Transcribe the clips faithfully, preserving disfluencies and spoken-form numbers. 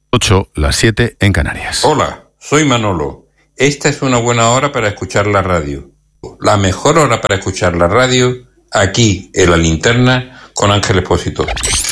ocho, las siete en Canarias. Hola, soy Manolo. Esta es una buena hora para escuchar la radio. La mejor hora para escuchar la radio, aquí en La Linterna, con Ángel Expósito.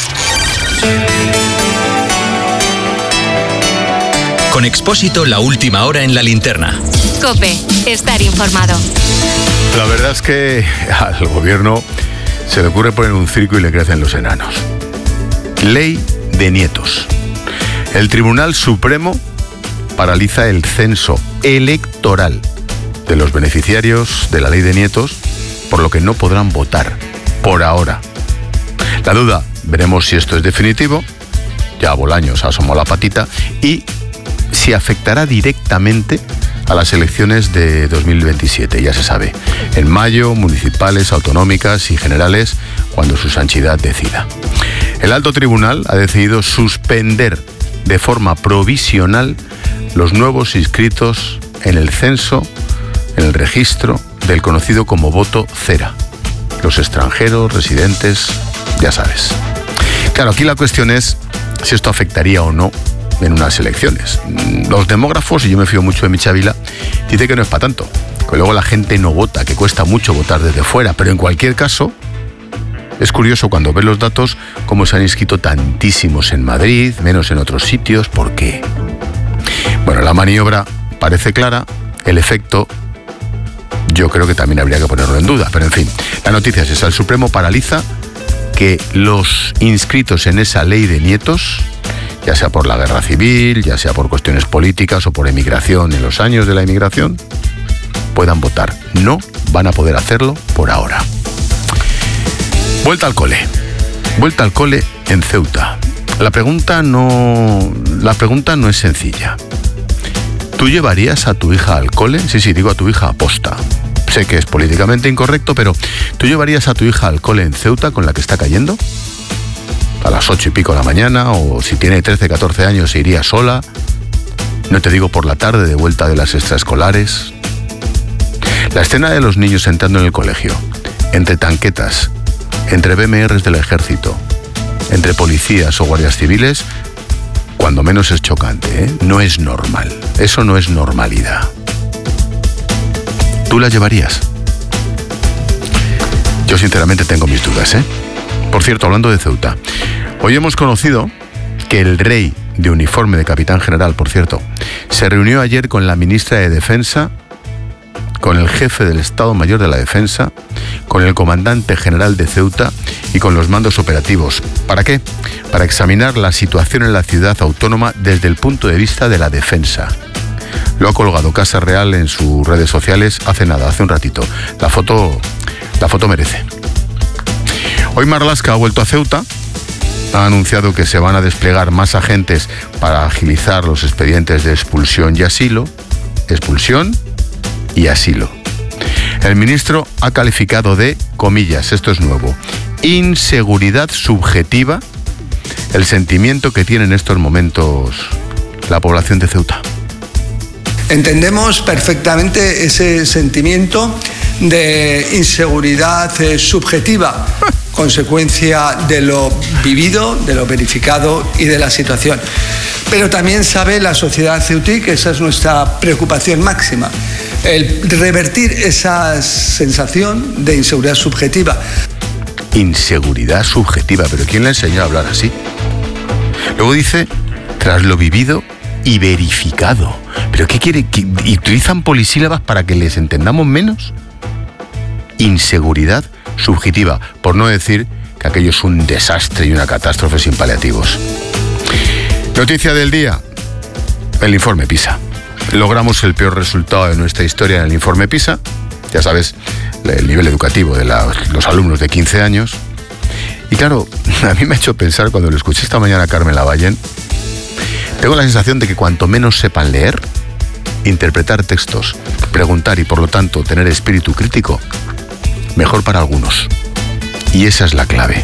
Con Expósito, la última hora en La Linterna. COPE, estar informado. La verdad es que al gobierno se le ocurre poner un circo y le crecen los enanos. Ley de nietos. El Tribunal Supremo paraliza el censo electoral de los beneficiarios de la ley de nietos, por lo que no podrán votar por ahora. La duda, veremos si esto es definitivo, ya Bolaños asomó la patita, y si afectará directamente a las elecciones de dos mil veintisiete, ya se sabe, en mayo, municipales, autonómicas y generales, cuando su santidad decida. El alto tribunal ha decidido suspender de forma provisional los nuevos inscritos en el censo, en el registro del conocido como voto cera. Los extranjeros, residentes, ya sabes. Claro, aquí la cuestión es si esto afectaría o no en unas elecciones. Los demógrafos, y yo me fío mucho de Michavila, dicen que no es para tanto, que luego la gente no vota, que cuesta mucho votar desde fuera, pero en cualquier caso, es curioso cuando ves los datos cómo se han inscrito tantísimos en Madrid, menos en otros sitios. ¿Por qué? Bueno, la maniobra parece clara, el efecto yo creo que también habría que ponerlo en duda, pero en fin, la noticia es esa: el Supremo paraliza que los inscritos en esa ley de nietos, ya sea por la guerra civil, ya sea por cuestiones políticas o por emigración en los años de la emigración, puedan votar. No van a poder hacerlo por ahora. Vuelta al cole. Vuelta al cole en Ceuta. La pregunta no, la pregunta no es sencilla. ¿Tú llevarías a tu hija al cole? Sí, sí, digo a tu hija aposta. Sé que es políticamente incorrecto, pero ¿tú llevarías a tu hija al cole en Ceuta con la que está cayendo? A las ocho y pico de la mañana, o si tiene trece, catorce años se iría sola. No te digo por la tarde de vuelta de las extraescolares. La escena de los niños entrando en el colegio, entre tanquetas, entre B M Rs del ejército, entre policías o guardias civiles, cuando menos es chocante, ¿eh? No es normal. Eso no es normalidad. ¿Tú la llevarías? Yo sinceramente tengo mis dudas, ¿eh? Por cierto, hablando de Ceuta, hoy hemos conocido que el rey de uniforme de capitán general, por cierto, se reunió ayer con la ministra de Defensa, con el jefe del Estado Mayor de la Defensa, con el comandante general de Ceuta y con los mandos operativos. ¿Para qué? Para examinar la situación en la ciudad autónoma desde el punto de vista de la defensa. Lo ha colgado Casa Real en sus redes sociales hace nada, hace un ratito. La foto, la foto merece. Hoy Marlaska ha vuelto a Ceuta. Ha anunciado que se van a desplegar más agentes para agilizar los expedientes de expulsión y asilo. Expulsión y asilo. El ministro ha calificado de, comillas, esto es nuevo, inseguridad subjetiva el sentimiento que tiene en estos momentos la población de Ceuta. Entendemos perfectamente ese sentimiento de inseguridad eh, subjetiva, consecuencia de lo vivido, de lo verificado y de la situación. Pero también sabe la sociedad ceutí que esa es nuestra preocupación máxima, el revertir esa sensación de inseguridad subjetiva. Inseguridad subjetiva, pero ¿quién le enseñó a hablar así? Luego dice, tras lo vivido y verificado. ¿Pero qué quiere? ¿Y utilizan polisílabas para que les entendamos menos? Inseguridad subjetiva, por no decir que aquello es un desastre y una catástrofe sin paliativos. Noticia del día, el informe PISA. Logramos el peor resultado de nuestra historia en el informe PISA. Ya sabes, el nivel educativo de la, los alumnos de quince años. Y claro, a mí me ha hecho pensar cuando lo escuché esta mañana a Carmen Lavallen. Tengo la sensación de que cuanto menos sepan leer, interpretar textos, preguntar y por lo tanto tener espíritu crítico, mejor para algunos. Y esa es la clave.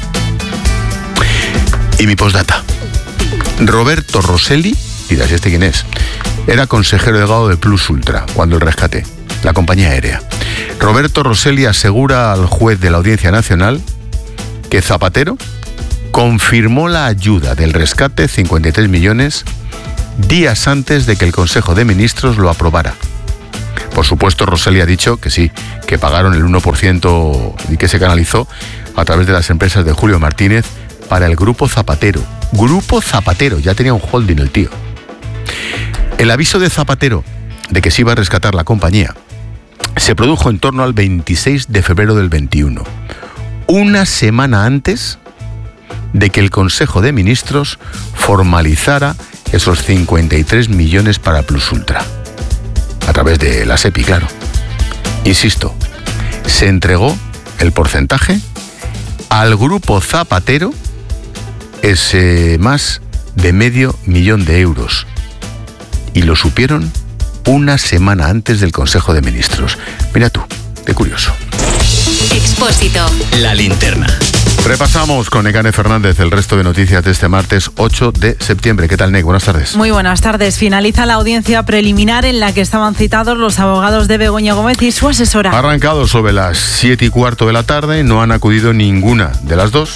Y mi postdata. Roberto Rosselli, dirás, ¿este quién es? Era consejero delegado de Plus Ultra, cuando el rescate, la compañía aérea. Roberto Rosselli asegura al juez de la Audiencia Nacional que Zapatero confirmó la ayuda del rescate, cincuenta y tres millones, días antes de que el Consejo de Ministros lo aprobara. Por supuesto, Rosell ha dicho que sí, que pagaron el uno por ciento y que se canalizó a través de las empresas de Julio Martínez para el Grupo Zapatero. Grupo Zapatero, ya tenía un holding el tío. El aviso de Zapatero de que se iba a rescatar la compañía se produjo en torno al veintiséis de febrero del veintiuno, una semana antes de que el Consejo de Ministros formalizara esos cincuenta y tres millones para Plus Ultra, a través de la SEPI, claro. Insisto, se entregó el porcentaje al Grupo Zapatero, ese más de medio millón de euros, y lo supieron una semana antes del Consejo de Ministros. Mira tú, qué curioso. Expósito. La linterna. Repasamos con Nekane Fernández el resto de noticias de este martes ocho de septiembre. ¿Qué tal, Nek? Buenas tardes. Muy buenas tardes. Finaliza la audiencia preliminar en la que estaban citados los abogados de Begoña Gómez y su asesora. Ha arrancado sobre las siete y cuarto de la tarde, no han acudido ninguna de las dos.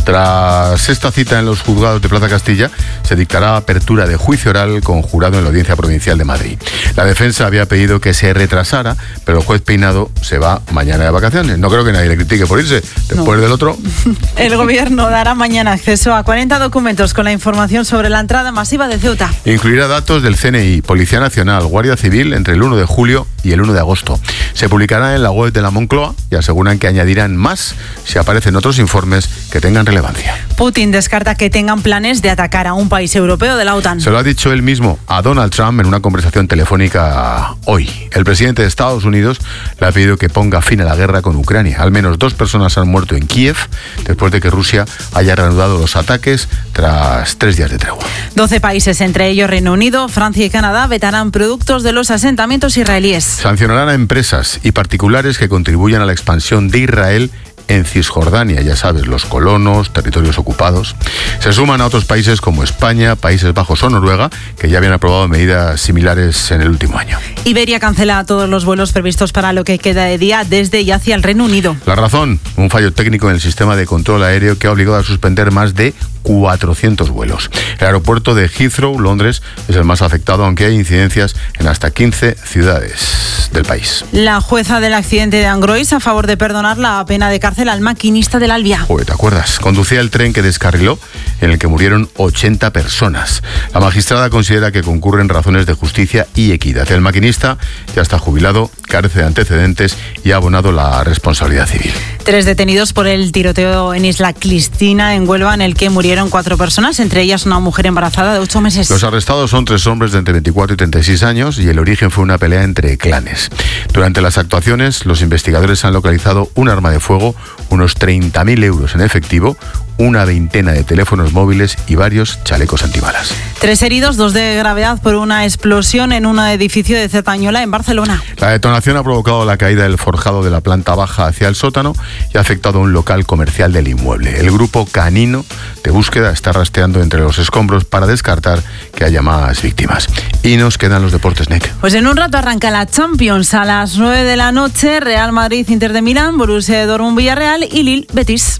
Tras esta cita en los juzgados de Plaza Castilla, se dictará apertura de juicio oral con jurado en la Audiencia Provincial de Madrid. La defensa había pedido que se retrasara, pero el juez Peinado se va mañana de vacaciones. No creo que nadie le critique por irse. Después no. del otro... El Gobierno dará mañana acceso a cuarenta documentos con la información sobre la entrada masiva de Ceuta. Incluirá datos del C N I, Policía Nacional, Guardia Civil entre el uno de julio y el uno de agosto. Se publicará en la web de la Moncloa y aseguran que añadirán más si aparecen otros informes que tengan relevancia. Putin descarta que tengan planes de atacar a un país europeo de la OTAN. Se lo ha dicho él mismo a Donald Trump en una conversación telefónica hoy. El presidente de Estados Unidos le ha pedido que ponga fin a la guerra con Ucrania. Al menos dos personas han muerto en Kiev después de que Rusia haya reanudado los ataques tras tres días de tregua. doce países, entre ellos Reino Unido, Francia y Canadá, vetarán productos de los asentamientos israelíes. Sancionarán a empresas y particulares que contribuyan a la expansión de Israel en Cisjordania, ya sabes, los colonos, territorios ocupados. Se suman a otros países como España, Países Bajos o Noruega, que ya habían aprobado medidas similares en el último año. Iberia cancela todos los vuelos previstos para lo que queda de día desde y hacia el Reino Unido. La razón, un fallo técnico en el sistema de control aéreo que ha obligado a suspender más de cuatrocientos vuelos. El aeropuerto de Heathrow, Londres, es el más afectado, aunque hay incidencias en hasta quince ciudades del país. La jueza del accidente de Angrois a favor de perdonar la pena de cárcel al maquinista del Alvia. Joder, ¿te acuerdas? Conducía el tren que descarriló, en el que murieron ochenta personas. La magistrada considera que concurren razones de justicia y equidad. El maquinista ya está jubilado, carece de antecedentes y ha abonado la responsabilidad civil. Tres detenidos por el tiroteo en Isla Cristina, en Huelva, en el que murieron cuatro personas, entre ellas una mujer embarazada de ocho meses. Los arrestados son tres hombres de entre veinticuatro y treinta y seis años y el origen fue una pelea entre clanes. Durante las actuaciones, los investigadores han localizado un arma de fuego, unos treinta mil euros en efectivo, una veintena de teléfonos móviles y varios chalecos antibalas. Tres heridos, dos de gravedad por una explosión en un edificio de Cerdañola, en Barcelona. La detonación ha provocado la caída del forjado de la planta baja hacia el sótano y ha afectado a un local comercial del inmueble. El grupo canino de búsqueda está rastreando entre los escombros para descartar que haya más víctimas. Y nos quedan los deportes, Nek. Pues en un rato arranca la Champions a las nueve de la noche, Real Madrid, Inter de Milán, Borussia Dortmund, Villarreal y Lille, Betis.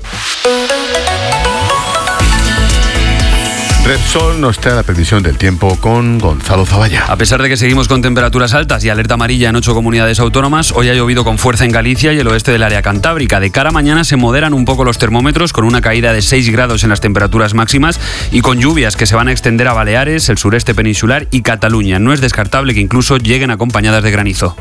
Repsol nos trae la predicción del tiempo con Gonzalo Zavalla. A pesar de que seguimos con temperaturas altas y alerta amarilla en ocho comunidades autónomas, hoy ha llovido con fuerza en Galicia y el oeste del área cantábrica. De cara a mañana se moderan un poco los termómetros con una caída de seis grados en las temperaturas máximas y con lluvias que se van a extender a Baleares, el sureste peninsular y Cataluña. No es descartable que incluso lleguen acompañadas de granizo.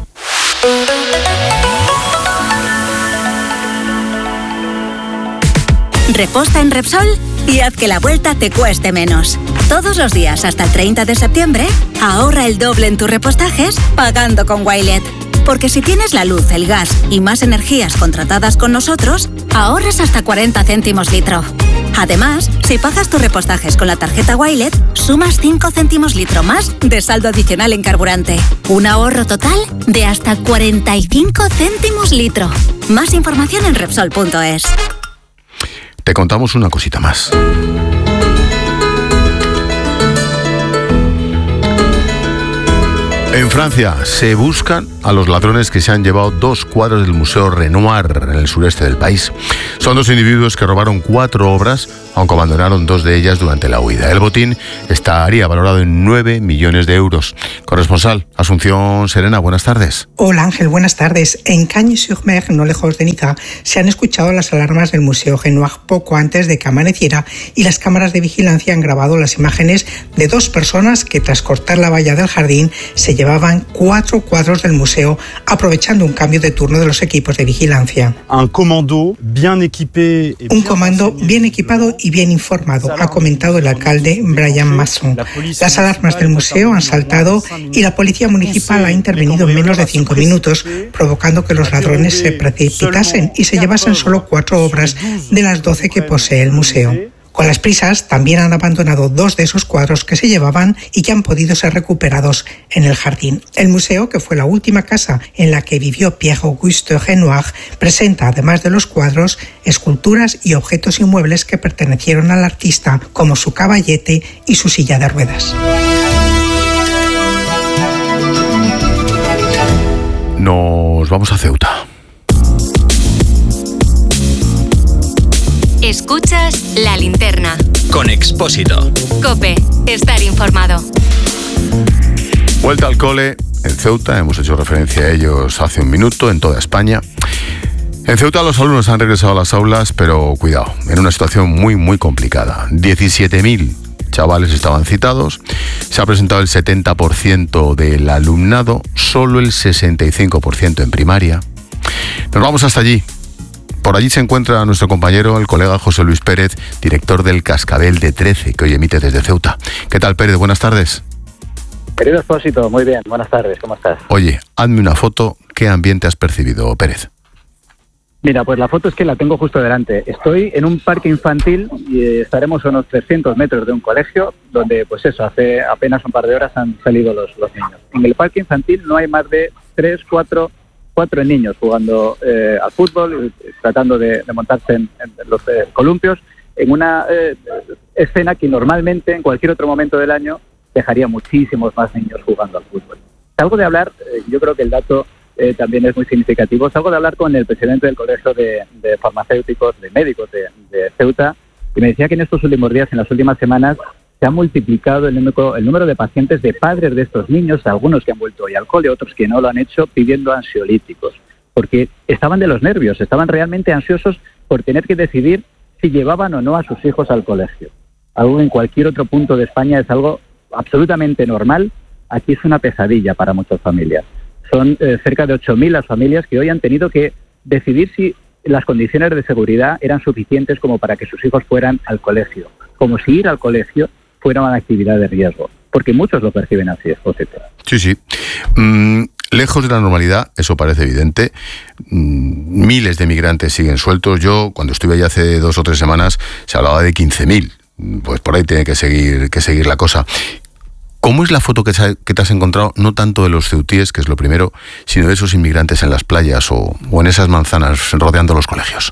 Reposta en Repsol y haz que la vuelta te cueste menos. Todos los días hasta el treinta de septiembre, ahorra el doble en tus repostajes pagando con Wilet. Porque si tienes la luz, el gas y más energías contratadas con nosotros, ahorras hasta cuarenta céntimos litro. Además, si pagas tus repostajes con la tarjeta Wilet, sumas cinco céntimos litro más de saldo adicional en carburante. Un ahorro total de hasta cuarenta y cinco céntimos litro. Más información en Repsol punto es. Te contamos una cosita más. En Francia se buscan a los ladrones que se han llevado dos cuadros del Museo Renoir en el sureste del país. Son dos individuos que robaron cuatro obras, aunque abandonaron dos de ellas durante la huida. El botín estaría valorado en nueve millones de euros. Corresponsal, Asunción Serena, buenas tardes. Hola Ángel, buenas tardes. En Cagnes-sur-Mer, no lejos de Niza, se han escuchado las alarmas del Museo Renoir poco antes de que amaneciera y las cámaras de vigilancia han grabado las imágenes de dos personas que tras cortar la valla del jardín se llevaban cuatro cuadros del museo, aprovechando un cambio de turno de los equipos de vigilancia. Un comando bien equipé, un comando bien equipado y bien informado, ha comentado el alcalde Brian Masson. Las alarmas del museo han saltado y la policía municipal ha intervenido en menos de cinco minutos, provocando que los ladrones se precipitasen y se llevasen solo cuatro obras de las doce que posee el museo. Con las prisas también han abandonado dos de esos cuadros que se llevaban y que han podido ser recuperados en el jardín. El museo, que fue la última casa en la que vivió Pierre-Auguste Renoir, presenta, además de los cuadros, esculturas y objetos inmuebles que pertenecieron al artista, como su caballete y su silla de ruedas. Nos vamos a Ceuta. Escuchas La Linterna. Con Expósito. COPE. Estar informado. Vuelta al cole en Ceuta. Hemos hecho referencia a ellos hace un minuto en toda España. En Ceuta los alumnos han regresado a las aulas, pero cuidado, en una situación muy, muy complicada. diecisiete mil chavales estaban citados. Se ha presentado el setenta por ciento del alumnado, solo el sesenta y cinco por ciento en primaria. Nos vamos hasta allí. Por allí se encuentra nuestro compañero, el colega José Luis Pérez, director del Cascabel de trece, que hoy emite desde Ceuta. ¿Qué tal, Pérez? Buenas tardes. Querido Expósito, muy bien. Buenas tardes. ¿Cómo estás? Oye, hazme una foto. ¿Qué ambiente has percibido, Pérez? Mira, pues la foto es que la tengo justo delante. Estoy en un parque infantil y estaremos a unos trescientos metros de un colegio donde, pues eso, hace apenas un par de horas han salido los, los niños. En el parque infantil no hay más de tres, cuatro... cuatro niños jugando eh, al fútbol, tratando de, de montarse en, en los eh, columpios, en una eh, escena que normalmente en cualquier otro momento del año dejaría muchísimos más niños jugando al fútbol. Salgo de hablar, eh, yo creo que el dato eh, también es muy significativo, salgo de hablar con el presidente del Colegio de, de Farmacéuticos, de Médicos de, de Ceuta, y me decía que en estos últimos días, en las últimas semanas, se ha multiplicado el número, el número de pacientes de padres de estos niños, algunos que han vuelto hoy al cole, otros que no lo han hecho, pidiendo ansiolíticos, porque estaban de los nervios, estaban realmente ansiosos por tener que decidir si llevaban o no a sus hijos al colegio. Algo en cualquier otro punto de España es algo absolutamente normal, aquí es una pesadilla para muchas familias. Son eh, cerca de ocho mil las familias que hoy han tenido que decidir si las condiciones de seguridad eran suficientes como para que sus hijos fueran al colegio, como si ir al colegio fuera una actividad de riesgo, porque muchos lo perciben así, Expósito. Sí, sí. Mm, lejos de la normalidad, eso parece evidente. Mm, miles de migrantes siguen sueltos. Yo, cuando estuve allá hace dos o tres semanas, se hablaba de quince mil. Pues por ahí tiene que seguir, que seguir la cosa. ¿Cómo es la foto que te has encontrado, no tanto de los ceutíes, que es lo primero, sino de esos inmigrantes en las playas o, o en esas manzanas rodeando los colegios?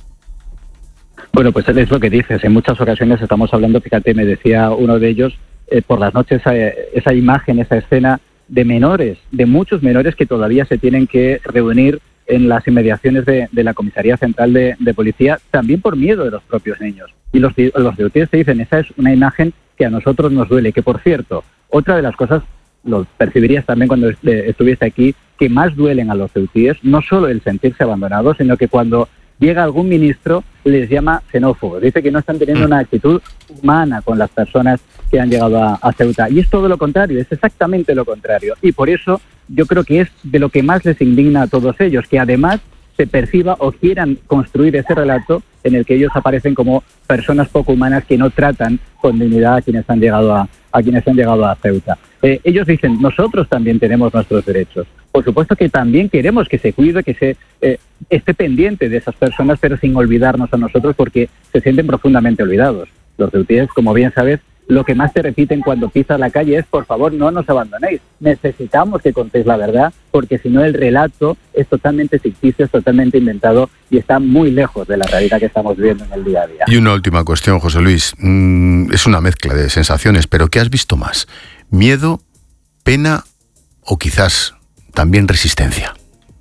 Bueno, pues es lo que dices. En muchas ocasiones estamos hablando, fíjate, me decía uno de ellos, eh, por las noches esa, esa imagen, esa escena de menores, de muchos menores que todavía se tienen que reunir en las inmediaciones de, de la Comisaría Central de, de Policía, también por miedo de los propios niños. Y los, los ceutíes te dicen, esa es una imagen que a nosotros nos duele, que por cierto, otra de las cosas, lo percibirías también cuando estuviste aquí, que más duelen a los ceutíes, no solo el sentirse abandonados, sino que cuando llega algún ministro, les llama xenófobos. Dice que no están teniendo una actitud humana con las personas que han llegado a, a Ceuta. Y es todo lo contrario, es exactamente lo contrario. Y por eso yo creo que es de lo que más les indigna a todos ellos, que además se perciba o quieran construir ese relato en el que ellos aparecen como personas poco humanas que no tratan con dignidad a quienes han llegado a, a quienes han llegado a Ceuta. Eh, ellos dicen, nosotros también tenemos nuestros derechos. Por supuesto que también queremos que se cuide, que se eh, esté pendiente de esas personas, pero sin olvidarnos a nosotros porque se sienten profundamente olvidados. Los ceutíes, como bien sabes, lo que más te repiten cuando pisas la calle es, por favor, no nos abandonéis. Necesitamos que contéis la verdad, porque si no el relato es totalmente ficticio, es totalmente inventado y está muy lejos de la realidad que estamos viviendo en el día a día. Y una última cuestión, José Luis. Mm, es una mezcla de sensaciones, pero ¿qué has visto más? ¿Miedo, pena o quizás también resistencia?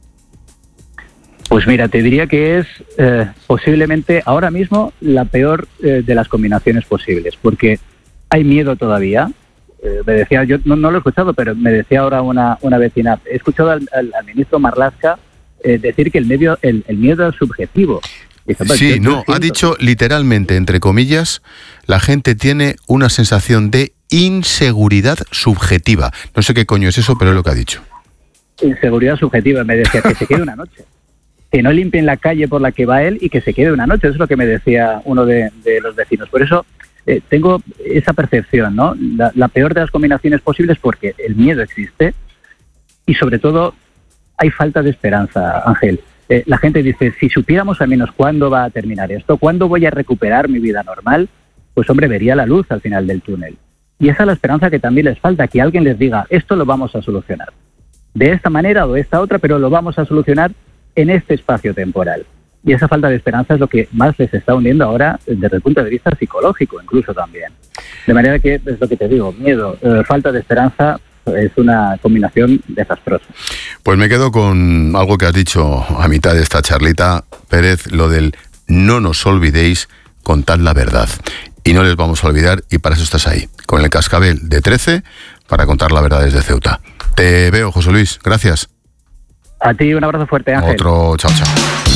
Pues mira, te diría que es eh, posiblemente ahora mismo la peor eh, de las combinaciones posibles, porque hay miedo todavía. Eh, me decía, yo no, no lo he escuchado, pero me decía ahora una, una vecina, he escuchado al, al, al ministro Marlaska eh, decir que el, medio, el, el miedo es subjetivo. Dice, pues, sí, no, ha dicho literalmente, entre comillas, la gente tiene una sensación de inseguridad subjetiva. No sé qué coño es eso, pero es lo que ha dicho. Inseguridad subjetiva, me decía que se quede una noche. Que no limpien la calle por la que va él y que se quede una noche. Eso es lo que me decía uno de, de los vecinos. Por eso eh, tengo esa percepción, ¿no? La, la peor de las combinaciones posibles, porque el miedo existe y sobre todo hay falta de esperanza, Ángel. Eh, la gente dice, si supiéramos al menos cuándo va a terminar esto, cuándo voy a recuperar mi vida normal, pues hombre, vería la luz al final del túnel. Y esa es la esperanza que también les falta, que alguien les diga, esto lo vamos a solucionar. De esta manera o de esta otra, pero lo vamos a solucionar en este espacio temporal. Y esa falta de esperanza es lo que más les está hundiendo ahora desde el punto de vista psicológico, incluso también. De manera que, es lo que te digo, miedo, eh, falta de esperanza, es una combinación desastrosa. Pues me quedo con algo que has dicho a mitad de esta charlita, Pérez, lo del no nos olvidéis, contad la verdad. Y no les vamos a olvidar, y para eso estás ahí, con el cascabel de trece, para contar la verdad desde Ceuta. Te veo, José Luis, gracias. A ti un abrazo fuerte, Ángel. Otro, chao, chao.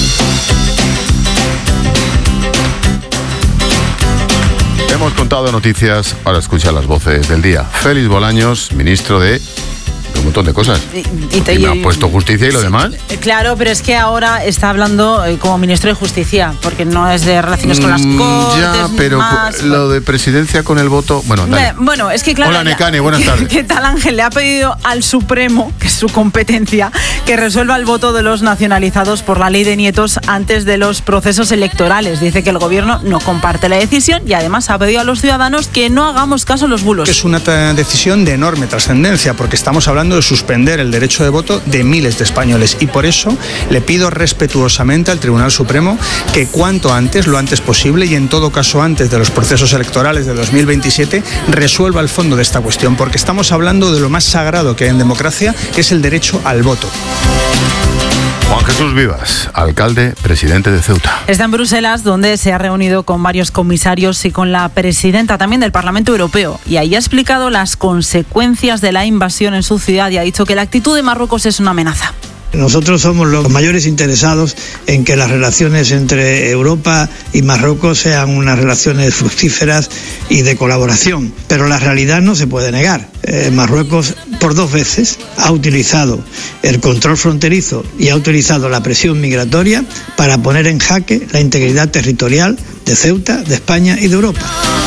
Hemos contado noticias, ahora escucha las voces del día. Félix Bolaños, ministro de un montón de cosas. Y, y, te, y me ha puesto justicia y lo sí, demás. Claro, pero es que ahora está hablando eh, como ministro de Justicia, porque no es de relaciones mm, con las Cortes. Ya, pero más, lo bueno. de presidencia con el voto. Bueno, dale. Bueno, es que claro. Hola, Necane, buenas tardes. ¿Qué tal, Ángel? Le ha pedido al Supremo, que es su competencia, que resuelva el voto de los nacionalizados por la ley de nietos antes de los procesos electorales. Dice que el gobierno no comparte la decisión y además ha pedido a los ciudadanos que no hagamos caso a los bulos. Es una t- decisión de enorme trascendencia, porque estamos hablando de suspender el derecho de voto de miles de españoles y por eso le pido respetuosamente al Tribunal Supremo que cuanto antes, lo antes posible y en todo caso antes de los procesos electorales de dos mil veintisiete, resuelva el fondo de esta cuestión, porque estamos hablando de lo más sagrado que hay en democracia, que es el derecho al voto. Juan Jesús Vivas, alcalde, presidente de Ceuta. Está en Bruselas, donde se ha reunido con varios comisarios y con la presidenta también del Parlamento Europeo. Y ahí ha explicado las consecuencias de la invasión en su ciudad y ha dicho que la actitud de Marruecos es una amenaza. Nosotros somos los mayores interesados en que las relaciones entre Europa y Marruecos sean unas relaciones fructíferas y de colaboración, pero la realidad no se puede negar. Eh, Marruecos por dos veces ha utilizado el control fronterizo y ha utilizado la presión migratoria para poner en jaque la integridad territorial de Ceuta, de España y de Europa.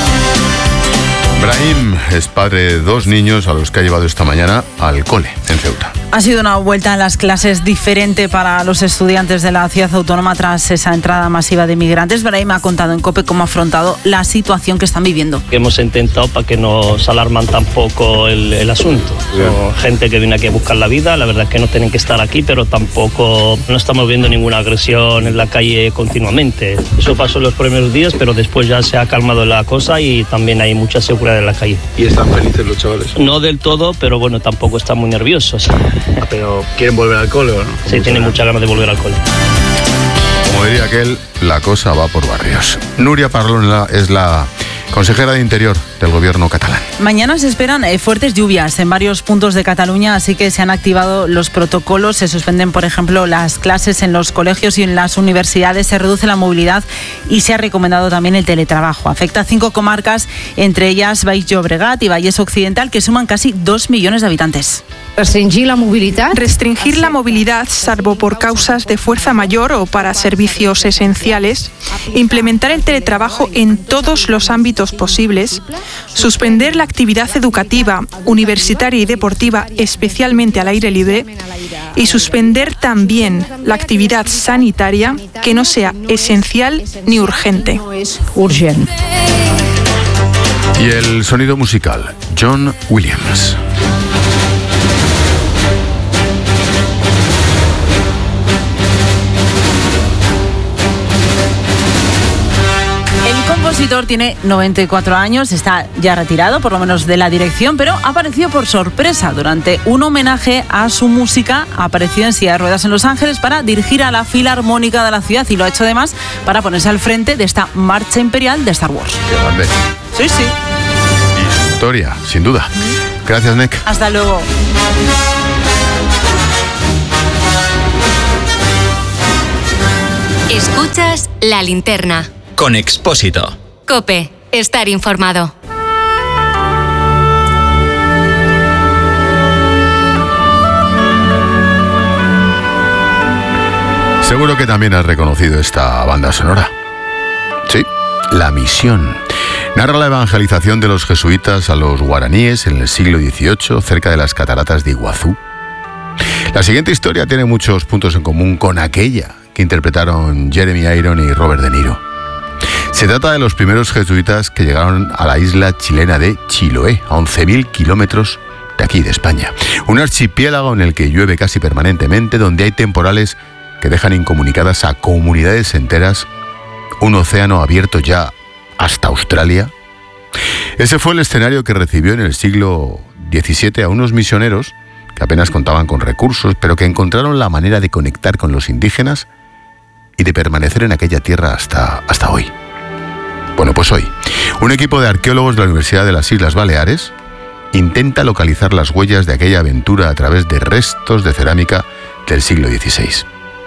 Brahim es padre de dos niños a los que ha llevado esta mañana al cole en Ceuta. Ha sido una vuelta a las clases diferente para los estudiantes de la ciudad autónoma tras esa entrada masiva de migrantes. Brahim ha contado en COPE cómo ha afrontado la situación que están viviendo. Hemos intentado para que no se alarman tampoco el, el asunto. Son gente que viene aquí a buscar la vida, la verdad es que no tienen que estar aquí, pero tampoco no estamos viendo ninguna agresión en la calle continuamente. Eso pasó en los primeros días, pero después ya se ha calmado la cosa y también hay mucha seguridad en la calle. ¿Y están felices los chavales? No del todo, pero bueno, tampoco están muy nerviosos. Pero ¿quieren volver al cole o no? Sí, tienen muchas ganas de volver al cole. Como diría aquel, la cosa va por barrios. Núria Parlon es la consejera de Interior del gobierno catalán. Mañana se esperan eh, fuertes lluvias en varios puntos de Cataluña, así que se han activado los protocolos. Se suspenden, por ejemplo, las clases en los colegios y en las universidades, se reduce la movilidad y se ha recomendado también el teletrabajo. Afecta a cinco comarcas, entre ellas Baix Llobregat y Vallès Occidental, que suman casi dos millones de habitantes. Restringir la movilidad. Restringir la movilidad, salvo por causas de fuerza mayor o para servicios esenciales. Implementar el teletrabajo en todos los ámbitos posibles. Suspender la actividad educativa, universitaria y deportiva, especialmente al aire libre. Y suspender también la actividad sanitaria que no sea esencial ni urgente. Y el sonido musical, John Williams. compositor tiene noventa y cuatro años, está ya retirado, por lo menos de la dirección, pero apareció por sorpresa durante un homenaje a su música. Apareció en silla de ruedas en Los Ángeles para dirigir a la Filarmónica de la ciudad y lo ha hecho además para ponerse al frente de esta marcha imperial de Star Wars. Qué grande. Sí, sí. Historia, sin duda. Gracias, Nick. Hasta luego. Escuchas La Linterna. Con Expósito. COPE. Estar informado. Seguro que también has reconocido esta banda sonora. Sí, La Misión. Narra la evangelización de los jesuitas a los guaraníes en el siglo dieciocho, cerca de las cataratas de Iguazú. La siguiente historia tiene muchos puntos en común con aquella que interpretaron Jeremy Irons y Robert De Niro. Se trata de los primeros jesuitas que llegaron a la isla chilena de Chiloé, a once mil kilómetros de aquí, de España. Un archipiélago en el que llueve casi permanentemente, donde hay temporales que dejan incomunicadas a comunidades enteras, un océano abierto ya hasta Australia. Ese fue el escenario que recibió en el siglo diecisiete a unos misioneros que apenas contaban con recursos, pero que encontraron la manera de conectar con los indígenas y de permanecer en aquella tierra hasta, hasta hoy. Bueno, pues hoy, un equipo de arqueólogos de la Universidad de las Islas Baleares intenta localizar las huellas de aquella aventura a través de restos de cerámica del siglo dieciséis.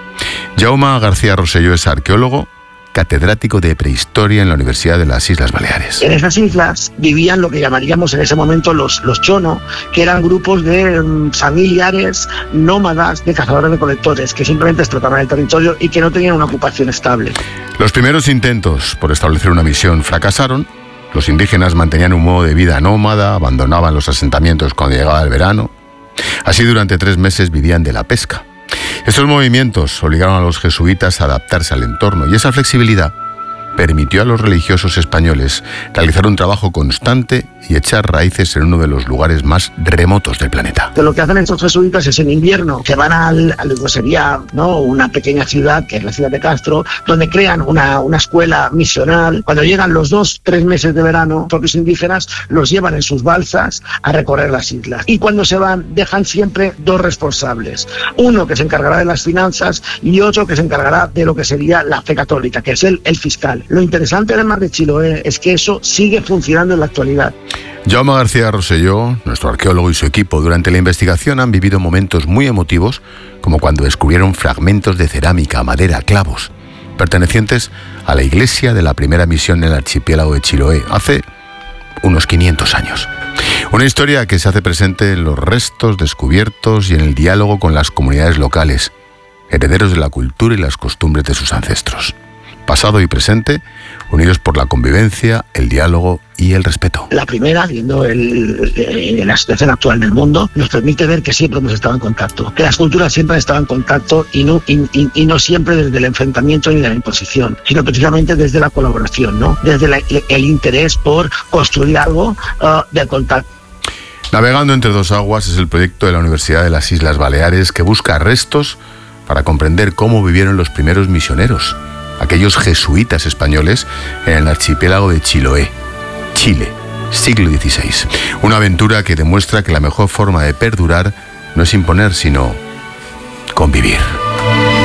Jaume García Rosselló es arqueólogo, catedrático de prehistoria en la Universidad de las Islas Baleares. En esas islas vivían lo que llamaríamos en ese momento los, los chono, que eran grupos de um, familiares nómadas de cazadores-recolectores que simplemente explotaban el territorio y que no tenían una ocupación estable. Los primeros intentos por establecer una misión fracasaron. Los indígenas mantenían un modo de vida nómada, abandonaban los asentamientos cuando llegaba el verano. Así durante tres meses vivían de la pesca. Estos movimientos obligaron a los jesuitas a adaptarse al entorno y esa flexibilidad permitió a los religiosos españoles realizar un trabajo constante y echar raíces en uno de los lugares más remotos del planeta. Lo que hacen estos jesuitas es en invierno, que van al, a lo que sería, ¿no?, una pequeña ciudad, que es la ciudad de Castro, donde crean una, una escuela misional. Cuando llegan los dos, tres meses de verano, propios indígenas los llevan en sus balsas a recorrer las islas. Y cuando se van, dejan siempre dos responsables. Uno que se encargará de las finanzas y otro que se encargará de lo que sería la fe católica, que es el, el fiscal. Lo interesante además de Chiloé es que eso sigue funcionando en la actualidad. Jaume García Rosselló, nuestro arqueólogo, y su equipo durante la investigación han vivido momentos muy emotivos, como cuando descubrieron fragmentos de cerámica, madera, clavos, pertenecientes a la iglesia de la primera misión en el archipiélago de Chiloé, hace unos quinientos años. Una historia que se hace presente en los restos descubiertos y en el diálogo con las comunidades locales, herederos de la cultura y las costumbres de sus ancestros. Pasado y presente, unidos por la convivencia, el diálogo y el respeto. La primera, viendo el, el, la situación actual del mundo, nos permite ver que siempre hemos estado en contacto, que las culturas siempre han estado en contacto y no, y, y, y no siempre desde el enfrentamiento ni de la imposición, sino precisamente desde la colaboración, ¿no?, desde la, el interés por construir algo uh, de contacto. Navegando entre dos aguas es el proyecto de la Universidad de las Islas Baleares que busca restos para comprender cómo vivieron los primeros misioneros, aquellos jesuitas españoles en el archipiélago de Chiloé, Chile, siglo dieciséis. Una aventura que demuestra que la mejor forma de perdurar no es imponer, sino convivir.